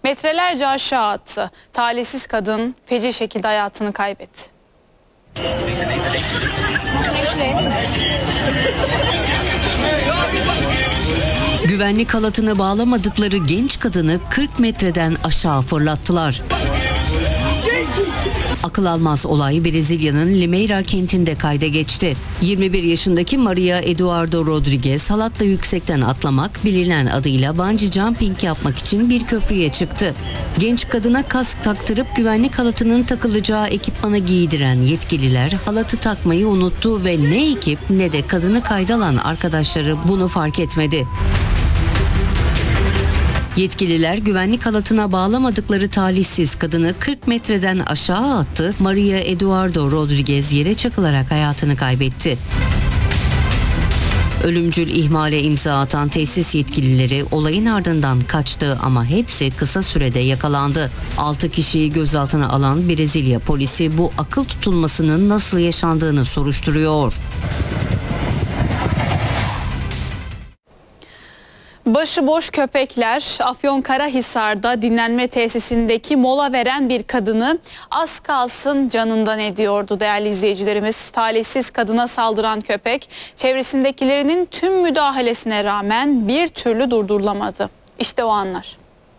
metrelerce aşağı attı. Talihsiz kadın feci şekilde hayatını kaybetti. Güvenlik halatına bağlamadıkları genç kadını 40 metreden aşağı fırlattılar. Akıl almaz olay Brezilya'nın Limeira kentinde kayda geçti. 21 yaşındaki Maria Eduardo Rodrigues halatla yüksekten atlamak, bilinen adıyla bungee jumping yapmak için bir köprüye çıktı. Genç kadına kask taktırıp güvenlik halatının takılacağı ekipmanı giydiren yetkililer halatı takmayı unuttu ve ne ekip ne de kadını kayda alan arkadaşları bunu fark etmedi. Yetkililer güvenlik halatına bağlamadıkları talihsiz kadını 40 metreden aşağı attı. Maria Eduardo Rodrigues yere çakılarak hayatını kaybetti. Ölümcül ihmale imza atan tesis yetkilileri olayın ardından kaçtı ama hepsi kısa sürede yakalandı. 6 kişiyi gözaltına alan Brezilya polisi bu akıl tutulmasının nasıl yaşandığını soruşturuyor. Başıboş köpekler Afyonkarahisar'da dinlenme tesisindeki mola veren bir kadını az kalsın canından ediyordu değerli izleyicilerimiz. Talihsiz kadına saldıran köpek çevresindekilerinin tüm müdahalesine rağmen bir türlü durdurulamadı. İşte o anlar.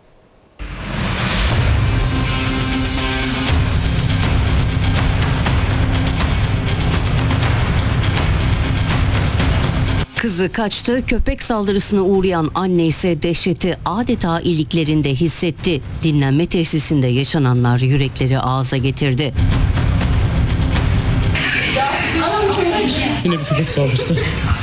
Kızı kaçtı, köpek saldırısına uğrayan anne ise dehşeti adeta iliklerinde hissetti. Dinlenme tesisinde yaşananlar yürekleri ağza getirdi. Yine bir köpek saldırısı.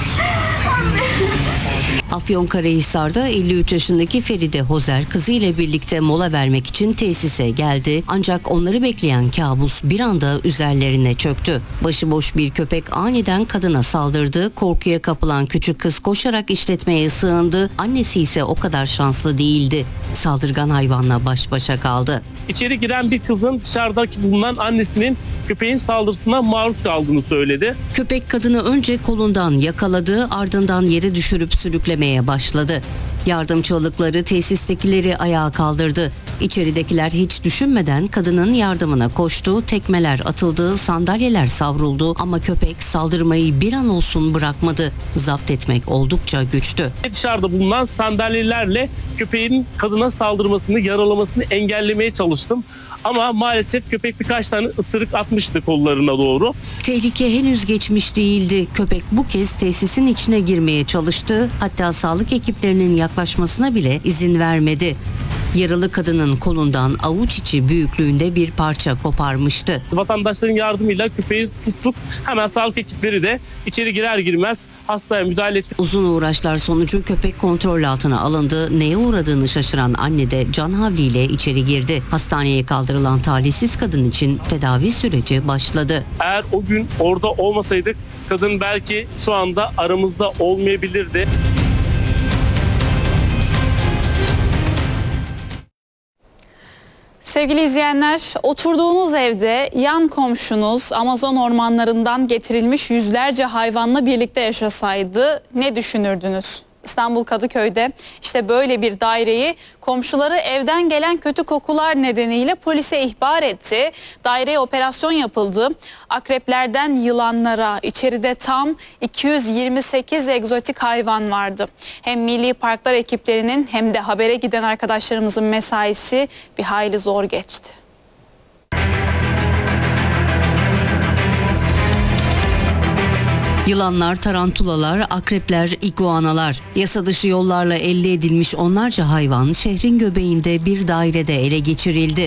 Afyonkarahisar'da 53 yaşındaki Feride Hozer kızıyla birlikte mola vermek için tesise geldi. Ancak onları bekleyen kabus bir anda üzerlerine çöktü. Başıboş bir köpek aniden kadına saldırdı. Korkuya kapılan küçük kız koşarak işletmeye sığındı. Annesi ise o kadar şanslı değildi. Saldırgan hayvanla baş başa kaldı. İçeri giren bir kızın dışarıdaki bulunan annesinin köpeğin saldırısına maruz kaldığını söyledi. Köpek kadını önce kolundan yakaladı, ardından yere düşürüp sürüklemeye başladı. Yardım çığlıkları tesistekileri ayağa kaldırdı. İçeridekiler hiç düşünmeden kadının yardımına koştu, tekmeler atıldı, sandalyeler savruldu ama köpek saldırmayı bir an olsun bırakmadı. Zapt etmek oldukça güçtü. Dışarıda bulunan sandalyelerle köpeğin kadına saldırmasını, yaralamasını engellemeye çalıştım. Ama maalesef köpek birkaç tane ısırık atmıştı kollarına doğru. Tehlike henüz geçmiş değildi. Köpek bu kez tesisin içine girmeye çalıştı. Hatta sağlık ekiplerinin yaklaşmasına bile izin vermedi. Yaralı kadının kolundan avuç içi büyüklüğünde bir parça koparmıştı. Vatandaşların yardımıyla köpeği tuttuk. Hemen sağlık ekipleri de içeri girer girmez hastaya müdahale etti. Uzun uğraşlar sonucu köpek kontrol altına alındı. Neye uğradığını şaşıran anne de can havliyle içeri girdi. Hastaneye kaldırılan talihsiz kadın için tedavi süreci başladı. Eğer o gün orada olmasaydık kadın belki şu anda aramızda olmayabilirdi. Sevgili izleyenler, oturduğunuz evde yan komşunuz Amazon ormanlarından getirilmiş yüzlerce hayvanla birlikte yaşasaydı ne düşünürdünüz? İstanbul Kadıköy'de işte böyle bir daireyi komşuları evden gelen kötü kokular nedeniyle polise ihbar etti. Daireye operasyon yapıldı. Akreplerden yılanlara içeride tam 228 egzotik hayvan vardı. Hem milli parklar ekiplerinin hem de habere giden arkadaşlarımızın mesaisi bir hayli zor geçti. Yılanlar, tarantulalar, akrepler, iguanalar, yasa dışı yollarla elde edilmiş onlarca hayvan şehrin göbeğinde bir dairede ele geçirildi.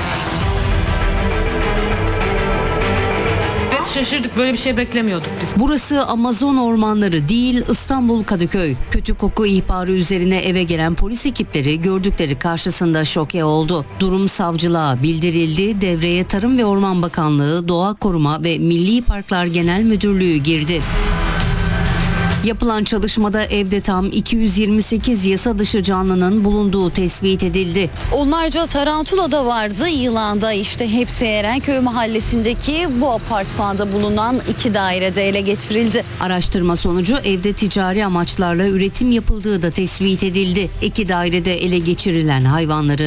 Şaşırdık, böyle bir şey beklemiyorduk biz. Burası Amazon ormanları değil, İstanbul Kadıköy. Kötü koku ihbarı üzerine eve gelen polis ekipleri gördükleri karşısında şoke oldu. Durum savcılığa bildirildi. Devreye Tarım ve Orman Bakanlığı, Doğa Koruma ve Milli Parklar Genel Müdürlüğü girdi. Yapılan çalışmada evde tam 228 yasa dışı canlının bulunduğu tespit edildi. Onlarca tarantula da vardı, yılan da. İşte hepsi Erenköy mahallesindeki bu apartmanda bulunan 2 dairede ele geçirildi. Araştırma sonucu evde ticari amaçlarla üretim yapıldığı da tespit edildi. 2 dairede ele geçirilen hayvanları